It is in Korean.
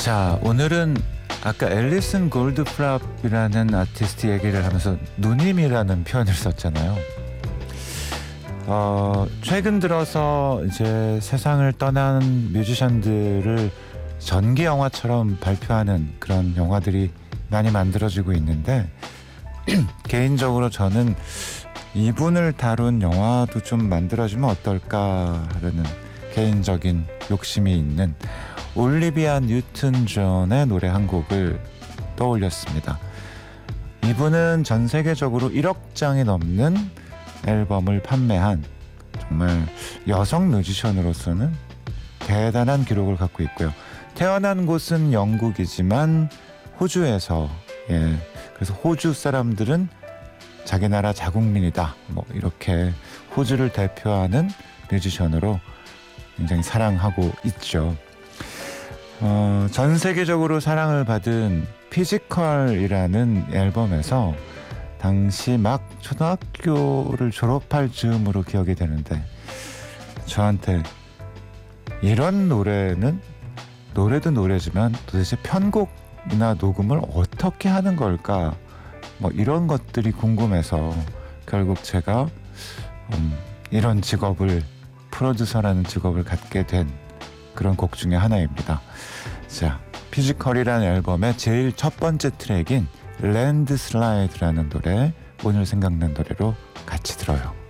자, 오늘은 아까 앨리슨 골드프랍이라는 아티스트 얘기를 하면서 누님이라는 표현을 썼잖아요. 최근 들어서 이제 세상을 떠난 뮤지션들을 전기 영화처럼 발표하는 그런 영화들이 많이 만들어지고 있는데 개인적으로 저는 이분을 다룬 영화도 좀 만들어지면 어떨까라는 개인적인 욕심이 있는 올리비아 뉴튼 존의 노래 한 곡을 떠올렸습니다. 이분은 전 세계적으로 1억 장이 넘는 앨범을 판매한 정말 여성 뮤지션으로서는 대단한 기록을 갖고 있고요. 태어난 곳은 영국이지만 호주에서 그래서 호주 사람들은 자기 나라 자국민이다. 이렇게 호주를 대표하는 뮤지션으로 굉장히 사랑하고 있죠. 전 세계적으로 사랑을 받은 피지컬이라는 앨범에서 당시 막 초등학교를 졸업할 즈음으로 기억이 되는데 저한테 이런 노래는 노래도 노래지만 도대체 편곡이나 녹음을 어떻게 하는 걸까 이런 것들이 궁금해서 결국 제가 이런 직업을 프로듀서라는 직업을 갖게 된 그런 곡 중에 하나입니다. 자, 피지컬이라는 앨범의 제일 첫 번째 트랙인 랜드슬라이드라는 노래, 오늘 생각난 노래로 같이 들어요.